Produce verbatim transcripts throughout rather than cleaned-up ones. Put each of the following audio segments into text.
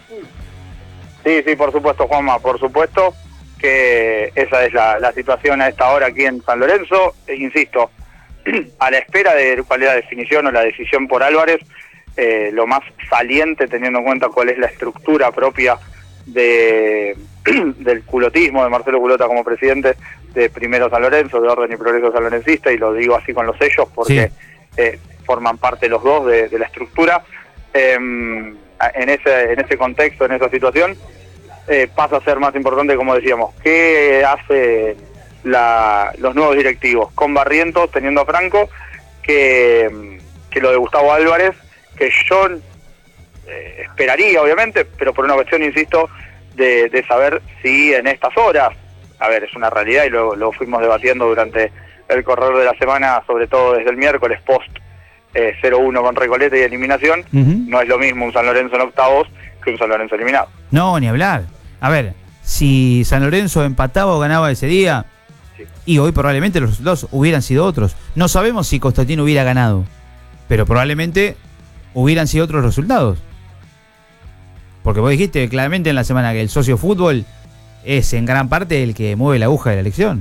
Sí, sí, por supuesto, Juanma, por supuesto que esa es la, la situación a esta hora aquí en San Lorenzo. E insisto, a la espera de cuál es la definición o la decisión por Álvarez, eh, lo más saliente, teniendo en cuenta cuál es la estructura propia de del culotismo, de Marcelo Culota como presidente de Primero San Lorenzo, de Orden y Progreso Sanlorencista, y lo digo así con los sellos porque sí. eh, forman parte los dos de, de la estructura. Eh, en ese en ese contexto, en esa situación, eh, pasa a ser más importante, como decíamos, ¿qué hace la, los nuevos directivos con Barrientos, teniendo a Franco, que, que lo de Gustavo Álvarez, que yo eh, esperaría, obviamente, pero por una cuestión, insisto, de, de saber si en estas horas, a ver, es una realidad y lo, lo fuimos debatiendo durante el correr de la semana, sobre todo desde el miércoles post eh, cero uno con Recoleta y eliminación, uh-huh. No es lo mismo un San Lorenzo en octavos que un San Lorenzo eliminado. No, ni hablar. A ver, si San Lorenzo empataba o ganaba ese día, sí. Y hoy probablemente los resultados hubieran sido otros. No sabemos si Constantino hubiera ganado, pero probablemente hubieran sido otros resultados. Porque vos dijiste claramente en la semana que el socio fútbol es en gran parte el que mueve la aguja de la elección.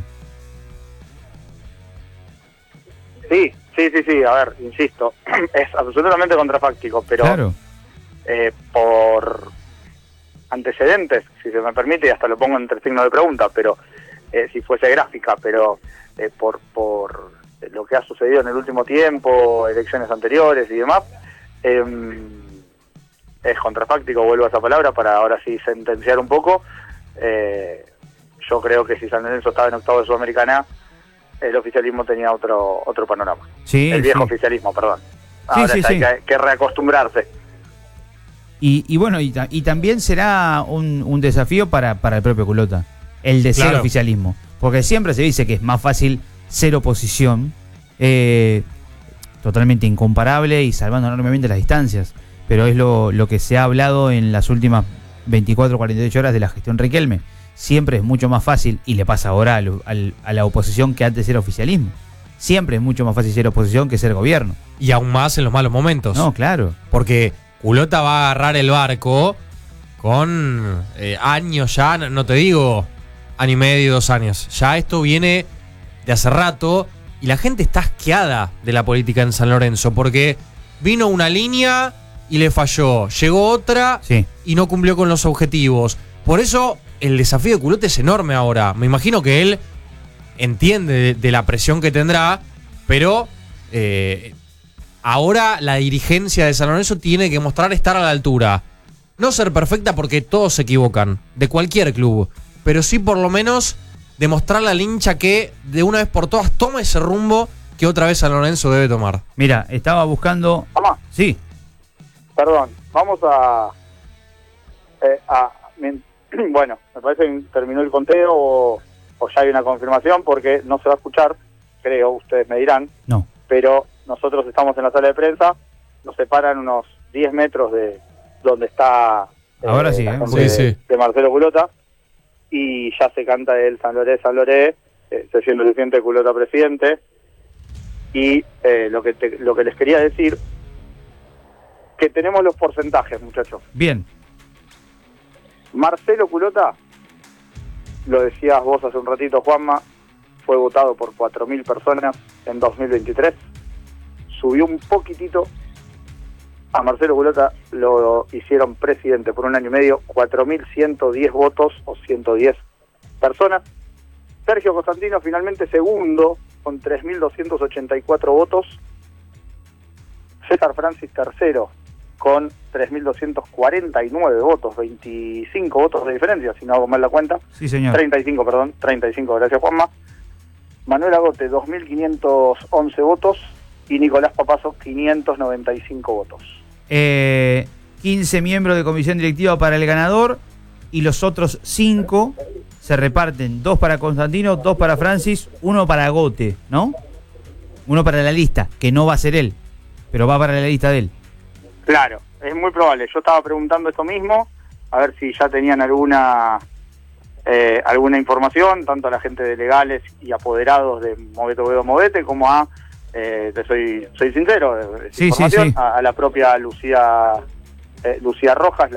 Sí, sí, sí, sí, a ver, insisto, es absolutamente contrafáctico, pero claro. eh, por antecedentes, si se me permite, y hasta lo pongo entre signos de pregunta, pero eh, si fuese gráfica, pero eh, por, por lo que ha sucedido en el último tiempo, elecciones anteriores y demás, eh, es contrafáctico, vuelvo a esa palabra, para ahora sí sentenciar un poco. Eh, yo creo que si San Lorenzo estaba en octavo de Sudamericana, el oficialismo tenía otro otro panorama. Sí, el viejo sí. oficialismo, perdón. Ahora sí, sí, hay sí. Que, que reacostumbrarse. Y, y bueno, y, y también será un, un desafío para, para el propio Culota, el de ser claro. Oficialismo. Porque siempre se dice que es más fácil ser oposición, eh, totalmente incomparable y salvando enormemente las distancias. Pero es lo, lo que se ha hablado en las últimas veinticuatro, cuarenta y ocho horas de la gestión Riquelme. Siempre es mucho más fácil, y le pasa ahora al, al, a la oposición que antes era oficialismo. Siempre es mucho más fácil ser oposición que ser gobierno. Y aún más en los malos momentos. No, claro. Porque Culota va a agarrar el barco con eh, años ya, no te digo año y medio, dos años. Ya esto viene de hace rato y la gente está asqueada de la política en San Lorenzo porque vino una línea y le falló, llegó otra sí. y no cumplió con los objetivos. Por eso el desafío de Culota es enorme ahora. Me imagino que él entiende de, de la presión que tendrá, pero eh, ahora la dirigencia de San Lorenzo tiene que mostrar estar a la altura. No ser perfecta porque todos se equivocan, de cualquier club, pero sí por lo menos demostrarle al hincha que de una vez por todas toma ese rumbo que otra vez San Lorenzo debe tomar. Mira, estaba buscando... Mamá. Sí. Perdón, vamos a... Eh, a bueno, me parece que terminó el conteo o, o ya hay una confirmación porque no se va a escuchar, creo, ustedes me dirán. No. Pero nosotros estamos en la sala de prensa, nos separan unos diez metros de donde está eh, ahora sí, ¿eh? sí, sí. De, de Marcelo Culota, y ya se canta el San Loré, San Loré, eh, se siente presidente, Culota presidente, y eh, lo que te, lo que les quería decir, que tenemos los porcentajes, muchachos. Bien. Marcelo Culota, lo decías vos hace un ratito, Juanma, fue votado por cuatro mil personas en dos mil veintitrés, subió un poquitito. A Marcelo Culota lo hicieron presidente por un año y medio, cuatro mil ciento diez votos o ciento diez personas. Sergio Constantino finalmente segundo con tres mil doscientos ochenta y cuatro votos. César Francis tercero con tres mil doscientos cuarenta y nueve votos, veinticinco votos de diferencia, si no hago mal la cuenta. Sí, señor. treinta y cinco, perdón, treinta y cinco, gracias Juanma. Manuel Agote, dos mil quinientos once votos, y Nicolás Papazo, quinientos noventa y cinco votos. Eh, quince miembros de comisión directiva para el ganador, y los otros cinco se reparten, dos para Constantino, dos para Francis, uno para Agote, ¿no? Uno para la lista, que no va a ser él, pero va para la lista de él. Claro, es muy probable. Yo estaba preguntando esto mismo, a ver si ya tenían alguna eh, alguna información, tanto a la gente de legales y apoderados de Movete Boedo Movete, como a, eh, te soy soy sincero, sí, información, sí, sí. A, a la propia Lucía eh, Lucía Rojas,